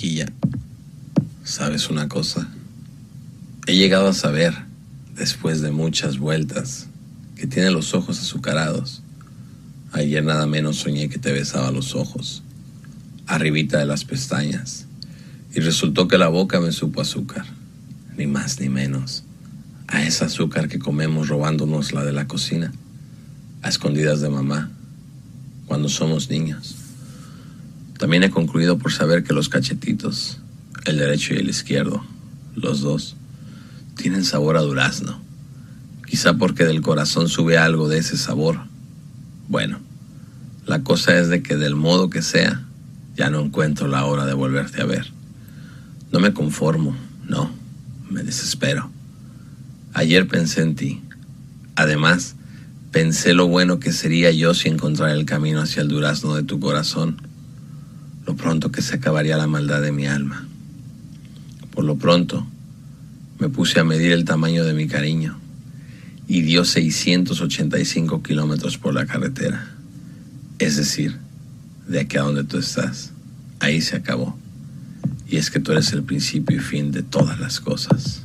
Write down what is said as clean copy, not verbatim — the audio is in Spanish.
chiquilla, ¿sabes una cosa? He llegado a saber, después de muchas vueltas, que tiene los ojos azucarados. Ayer nada menos soñé que te besaba los ojos, arribita de las pestañas, y resultó que la boca me supo azúcar, ni más ni menos, a ese azúcar que comemos robándonos la de la cocina, a escondidas de mamá, cuando somos niños. También he concluido por saber que los cachetitos, el derecho y el izquierdo, los dos, tienen sabor a durazno. Quizá porque del corazón sube algo de ese sabor. Bueno, la cosa es de que del modo que sea, ya no encuentro la hora de volverte a ver. No me conformo, no, me desespero. Ayer pensé en ti. Además, pensé lo bueno que sería yo si encontrara el camino hacia el durazno de tu corazón. Lo pronto que se acabaría la maldad de mi alma. Por lo pronto, me puse a medir el tamaño de mi cariño y dio 685 kilómetros por la carretera. Es decir, de aquí a donde tú estás, ahí se acabó. Y es que tú eres el principio y fin de todas las cosas.